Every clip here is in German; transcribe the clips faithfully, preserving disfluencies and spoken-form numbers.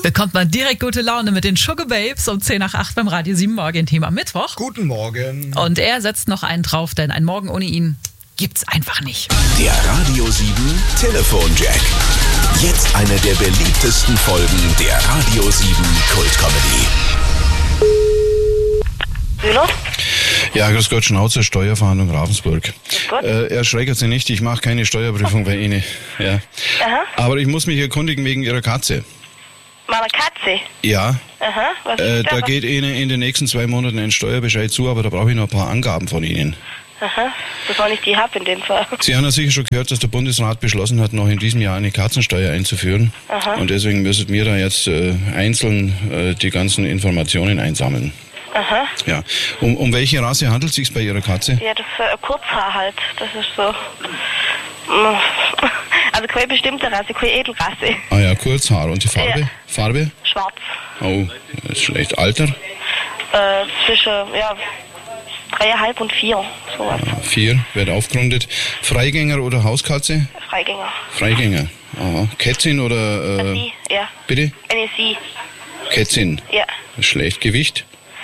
bekommt man direkt gute Laune mit den Sugar Babes um zehn nach acht beim Radio sieben Morgen-Thema am Mittwoch. Guten Morgen. Und er setzt noch einen drauf, denn ein Morgen ohne ihn gibt's einfach nicht. Der Radio sieben Telefonjack. Jetzt eine der beliebtesten Folgen der Radio sieben Kult-Comedy. Müller? Ja, grüß Gott, Schnauzer, Steuerverhandlung Ravensburg. Grüß Gott. Äh, erschreckert Sie nicht, ich mache keine Steuerprüfung bei Ihnen. Ja. Aha. Aber ich muss mich erkundigen wegen Ihrer Katze. Meiner Katze? Ja. Aha, was Äh, ist da da? geht Ihnen in den nächsten zwei Monaten ein Steuerbescheid zu, aber da brauche ich noch ein paar Angaben von Ihnen. Aha, das war nicht die Hab in dem Fall. Sie haben ja sicher schon gehört, dass der Bundesrat beschlossen hat, noch in diesem Jahr eine Katzensteuer einzuführen. Aha. Und deswegen müssen wir da jetzt äh, einzeln äh, die ganzen Informationen einsammeln. Aha. Ja. Um, um welche Rasse handelt es sich bei Ihrer Katze? Ja, das ist äh, ein Kurzhaar halt. Das ist so. Mm. Also keine bestimmte Rasse, keine Edelrasse. Ah ja, Kurzhaar. Und die Farbe? Ja. Farbe? Schwarz. Oh, das ist schlecht. Alter? Äh, zwischen, ja, dreieinhalb und vier. Sowas. Vier, wird aufgerundet. Freigänger oder Hauskatze? Freigänger. Freigänger. Aha. Kätzin oder... Äh, Sie, ja. bitte? Eine Sie. Kätzin. Ja. Schlecht. Gewicht?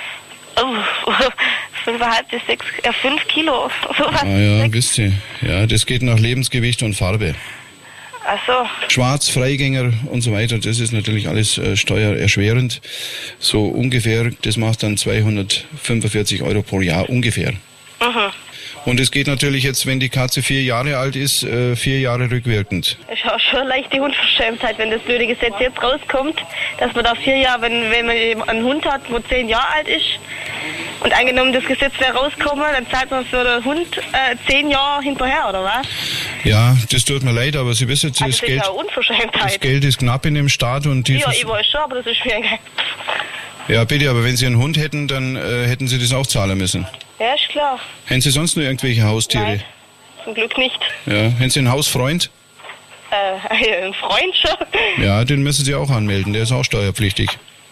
Oh, fünfeinhalb bis sechs, äh, fünf Kilo. Sowas. Ah ja, wisst ihr. Ja, das geht nach Lebensgewicht und Farbe. Ach so. Schwarz, Freigänger und so weiter, das ist natürlich alles äh, steuererschwerend. So ungefähr, das macht dann zweihundertfünfundvierzig Euro pro Jahr ungefähr. Mhm. Und es geht natürlich jetzt, wenn die Katze vier Jahre alt ist, äh, vier Jahre rückwirkend. Ich habe schon eine leichte Unverschämtheit, wenn das blöde Gesetz jetzt rauskommt, dass man da vier Jahre, wenn, wenn man eben einen Hund hat, wo zehn Jahre alt ist, und angenommen das Gesetz wäre rausgekommen, dann zahlt man für den Hund äh, zehn Jahre hinterher, oder was? Ja, das tut mir leid, aber Sie wissen, das, Also das ist Geld, ja eine Unverschämtheit. das Geld ist knapp in dem Staat und die... Ja, Vers- ich weiß schon, aber das ist mir egal. ja, bitte, aber wenn Sie einen Hund hätten, dann äh, hätten Sie das auch zahlen müssen. Ja, ist klar. Haben Sie sonst noch irgendwelche Haustiere? Nein, zum Glück nicht. Ja, haben Sie einen Hausfreund? Äh, ein Freund schon. Ja, den müssen Sie auch anmelden, der ist auch steuerpflichtig.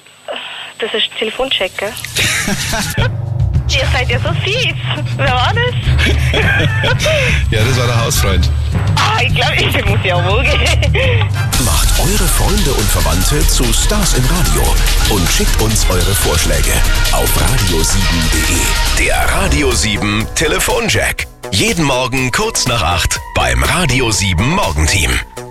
Das ist Telefoncheck, gell? Ihr seid ja so fies. Wer war das? Ja, das war der Hausfreund. Ah, ich glaube, ich muss ja wohl gehen. Macht eure Freunde und Verwandte zu Stars im Radio und schickt uns eure Vorschläge auf radio sieben punkt de. Der Radio sieben Telefonjack. Jeden Morgen kurz nach acht beim Radio sieben Morgenteam.